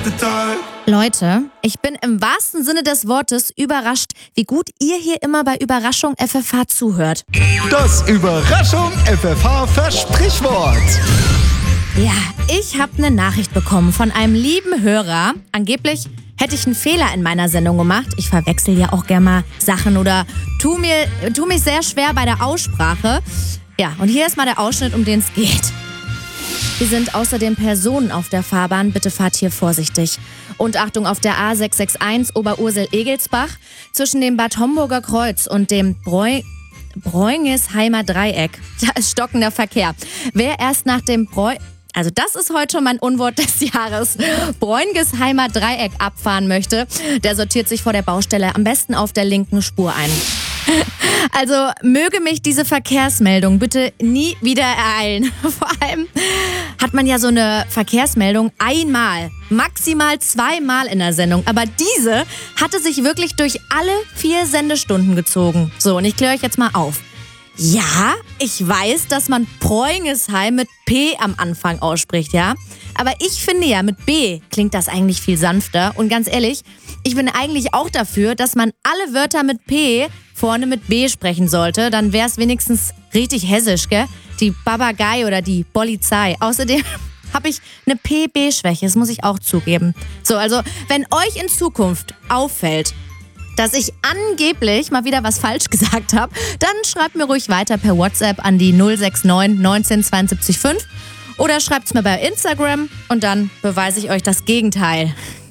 perfekte Tag. Leute, ich bin im wahrsten Sinne des Wortes überrascht, wie gut ihr hier immer bei Überraschung FFH zuhört. Das Überraschung FFH Versprichwort. Ja, ich habe eine Nachricht bekommen von einem lieben Hörer. Angeblich hätte ich einen Fehler in meiner Sendung gemacht. Ich verwechsel ja auch gerne mal Sachen oder tu mich sehr schwer bei der Aussprache. Ja, und hier ist mal der Ausschnitt, um den es geht. Hier sind außerdem Personen auf der Fahrbahn. Bitte fahrt hier vorsichtig. Und Achtung, auf der A661 Oberursel-Egelsbach zwischen dem Bad Homburger Kreuz und dem Bräungesheimer Dreieck. Da ist stockender Verkehr. Wer erst nach dem also das ist heute schon mein Unwort des Jahres, Bräungesheimer Dreieck abfahren möchte, der sortiert sich vor der Baustelle am besten auf der linken Spur ein. Also möge mich diese Verkehrsmeldung bitte nie wieder ereilen. Vor allem hat man ja so eine Verkehrsmeldung einmal, maximal zweimal in der Sendung. Aber diese hatte sich wirklich durch alle 4 Sendestunden gezogen. So, und ich kläre euch jetzt mal auf. Ja, ich weiß, dass man Bräungesheim mit P am Anfang ausspricht, ja? Aber ich finde ja, mit B klingt das eigentlich viel sanfter. Und ganz ehrlich, ich bin eigentlich auch dafür, dass man alle Wörter mit P vorne mit B sprechen sollte. Dann wäre es wenigstens richtig hessisch, gell? Die Babagei oder die Polizei. Außerdem habe ich eine PB-Schwäche, das muss ich auch zugeben. So, also, wenn euch in Zukunft auffällt, dass ich angeblich mal wieder was falsch gesagt habe, dann schreibt mir ruhig weiter per WhatsApp an die 069 19 72 5 oder schreibt es mir bei Instagram und dann beweise ich euch das Gegenteil.